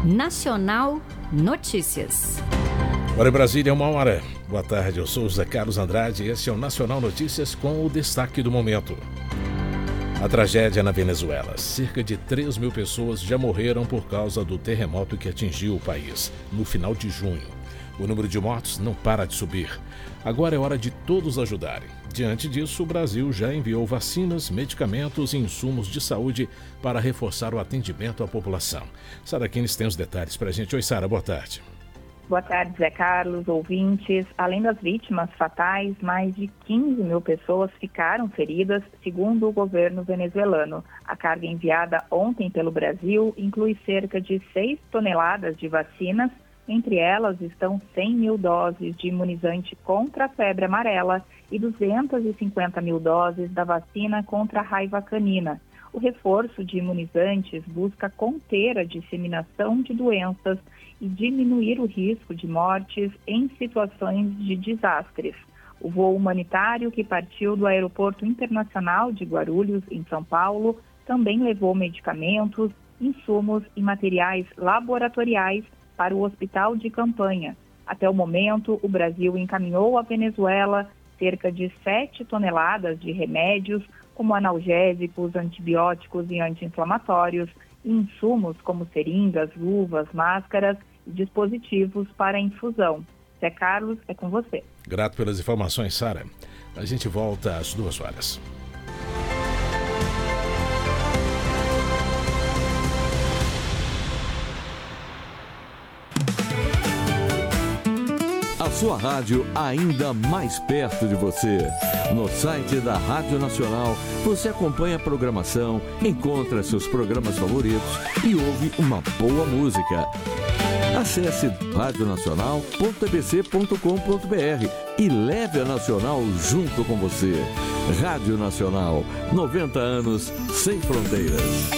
Nacional Notícias. Para Brasília, 1h. Boa tarde, eu sou o José Carlos Andrade e esse é o Nacional Notícias com o destaque do momento. A tragédia na Venezuela. Cerca de 3 mil pessoas já morreram por causa do terremoto que atingiu o país no final de junho. O número de mortos não para de subir. Agora é hora de todos ajudarem. Diante disso, o Brasil já enviou vacinas, medicamentos e insumos de saúde para reforçar o atendimento à população. Sara Kines tem os detalhes para a gente. Oi, Sara, boa tarde. Boa tarde, Zé Carlos, ouvintes. Além das vítimas fatais, mais de 15 mil pessoas ficaram feridas, segundo o governo venezuelano. A carga enviada ontem pelo Brasil inclui cerca de 6 toneladas de vacinas. Entre elas estão 100 mil doses de imunizante contra a febre amarela e 250 mil doses da vacina contra a raiva canina. O reforço de imunizantes busca conter a disseminação de doenças e diminuir o risco de mortes em situações de desastres. O voo humanitário que partiu do Aeroporto Internacional de Guarulhos, em São Paulo, também levou medicamentos, insumos e materiais laboratoriais para o hospital de campanha. Até o momento, o Brasil encaminhou à Venezuela cerca de 7 toneladas de remédios, como analgésicos, antibióticos e anti-inflamatórios, e insumos como seringas, luvas, máscaras e dispositivos para infusão. Zé Carlos, é com você. Grato pelas informações, Sara. A gente volta às 2h. A sua rádio ainda mais perto de você. No site da Rádio Nacional, você acompanha a programação, encontra seus programas favoritos e ouve uma boa música. Acesse radionacional.abc.com.br e leve a Nacional junto com você. Rádio Nacional, 90 anos sem fronteiras.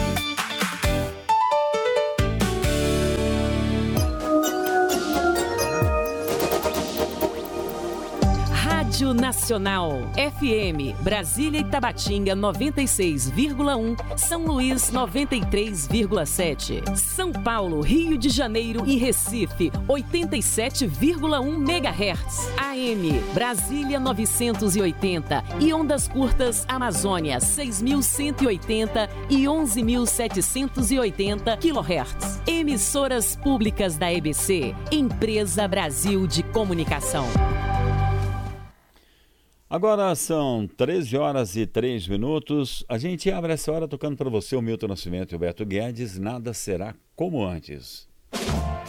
Rádio Nacional, FM, Brasília e Tabatinga 96,1, São Luís 93,7, São Paulo, Rio de Janeiro e Recife 87,1 MHz, AM, Brasília 980 e ondas curtas Amazônia 6.180 e 11.780 kHz. Emissoras públicas da EBC, Empresa Brasil de Comunicação. Agora são 13h03. A gente abre essa hora tocando para você o Milton Nascimento e o Beto Guedes. Nada será como antes.